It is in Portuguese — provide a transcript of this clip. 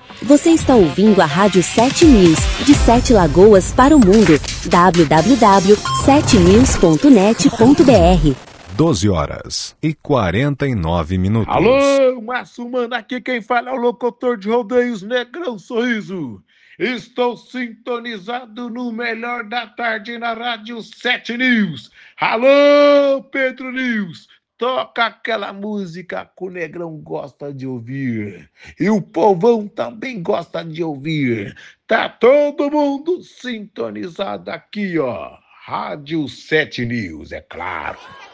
Você está ouvindo a Rádio 7 News, de 7 Lagoas para o mundo. www.7news.net.br 12h49. Alô, Massumana, aqui quem fala é o locutor de rodeios Negrão Sorriso. Estou sintonizado no melhor da tarde na Rádio 7 News. Alô, Pedro News, toca aquela música que o Negrão gosta de ouvir. E o povão também gosta de ouvir. Tá todo mundo sintonizado aqui, ó. Rádio 7 News, é claro.